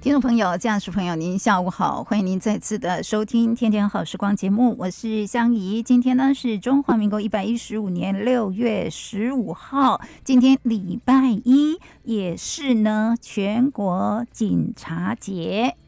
听众朋友、驾驶朋友，您下午好，欢迎您再次的收听《天天好时光》节目，我是香怡。今天呢是中华民国115年6月15号，今天礼拜一，也是呢全国警察节。